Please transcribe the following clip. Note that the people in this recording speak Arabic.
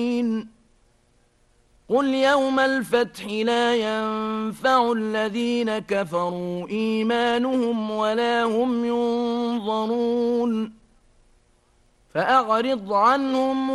قل يوم الفتح لا ينفع الذين كفروا إيمانهم ولا هم ينظرون فأعرض عنهم